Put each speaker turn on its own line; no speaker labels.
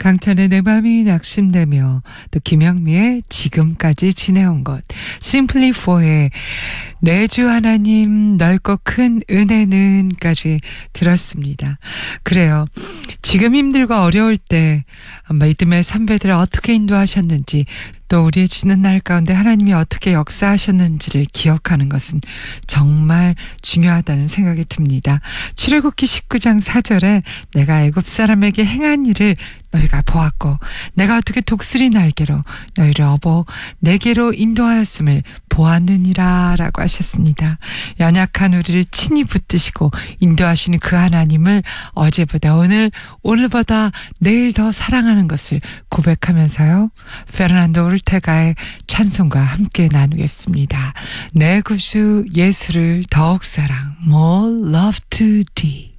강찬의 내 맘이 낙심되며 또 김영미의 지금까지 지내온 것, Simply For의 내 주 하나님 넓고 큰 은혜는까지 들었습니다. 그래요. 지금 힘들고 어려울 때 믿음의 선배들을 어떻게 인도하셨는지, 또 우리의 지는 날 가운데 하나님이 어떻게 역사하셨는지를 기억하는 것은 정말 중요하다는 생각이 듭니다. 출애굽기 19장 4절에 내가 애굽 사람에게 행한 일을 너희가 보았고 내가 어떻게 독수리 날개로 너희를 업어 내게로 인도하였음을 보았느니라 라고 하셨습니다. 연약한 우리를 친히 붙드시고 인도하시는 그 하나님을 어제보다 오늘보다 내일 더 사랑하는 것을 고백하면서요. 페르난도 올테가의 찬송과 함께 나누겠습니다. 내 구주 예수를 더욱 사랑, more love to thee.